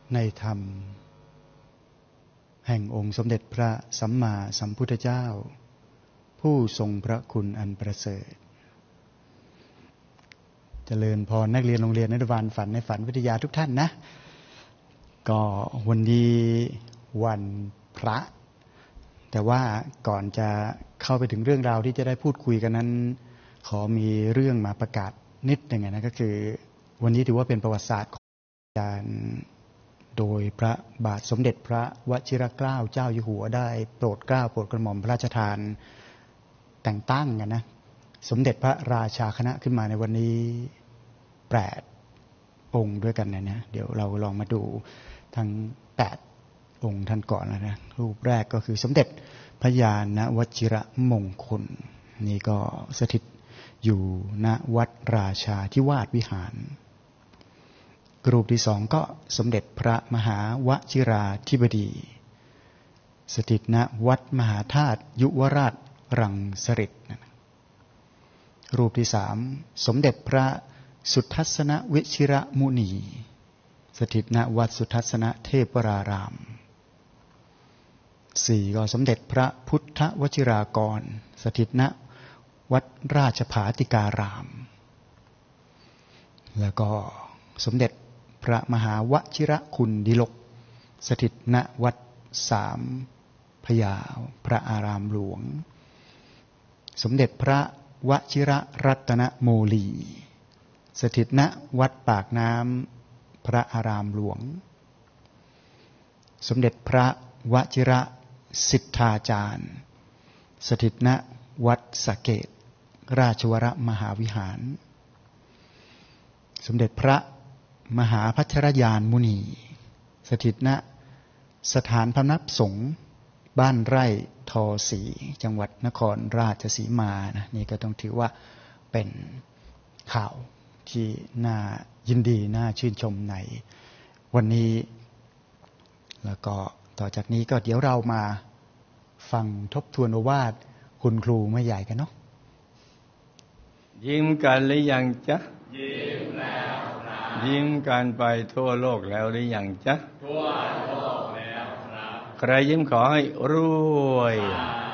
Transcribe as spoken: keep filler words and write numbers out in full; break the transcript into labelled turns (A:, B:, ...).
A: ในธรรมแห่งองค์สมเด็จพระสัมมาสัมพุทธเจ้าผู้ทรงพระคุณอันประเสริฐเจริญพรนักเรียนโรงเรียนนฤบาลฝันในฝันวิทยาทุกท่านนะก็วันนี้วันพระแต่ว่าก่อนจะเข้าไปถึงเรื่องราวที่จะได้พูดคุยกันนั้นขอมีเรื่องมาประกาศนิดหนึ่งนะก็คือวันนี้ถือว่าเป็นประวัติศาสตร์ของการโดยพระบาทสมเด็จพระวชิรเกล้าเจ้าอยู่หัวได้โปรดเกล้าโปรดกระหม่อมพระราชทานแต่งตั้งกันนะสมเด็จพระราชาคณะขึ้นมาในวันนี้แปดองค์ด้วยกันนะนะเดี๋ยวเราลองมาดูทั้งแปดองค์ท่านก่อนนะนะรูปแรกก็คือสมเด็จพระญาณวชิรมงคลนี่ก็สถิตอยู่ณวัดราชาธิวาสวิหารรูปที่สองก็สมเด็จพระมหาวชิราธิบดีสถิตณวัดมหาธาตุยุวราชรังสฤษฎ์รูปที่สามสมเด็จพระสุทัศนวิชิระมุนีสถิตณวัดสุทัศนเทพวรารามสี่ก็สมเด็จพระพุทธวชิรากรสถิตณวัดราชภาติการามแล้วก็สมเด็จพระมหาวชิรคุณดิลกสถิตณวัดสามพระยาพระอารามหลวงสมเด็จพระวชิรรัตนโมลีสถิตณวัดปากน้ำพระอารามหลวงสมเด็จพระวชิรสิทธาจารย์สถิตณวัดสะเกษราชวรมหาวิหารสมเด็จพระมหาพัชรยานมุนีสถิตณสถานพำนักสงฆ์บ้านไร่ทอศรีจังหวัดนครราชสีมานะนี่ก็ต้องถือว่าเป็นข่าวที่น่ายินดีน่าชื่นชมในวันนี้แล้วก็ต่อจากนี้ก็เดี๋ยวเรามาฟังทบทวนโอวาทคุณครูไม่ใหญ่กันเนาะ
B: ยิ้มกันหรือยังจ๊ะยิ้มแล้วครับยิ้มกันไปทั่วโลกแล้วหรือยังจ๊ะทั่วโลกแล้วครับใครยิ้มขอให้รวย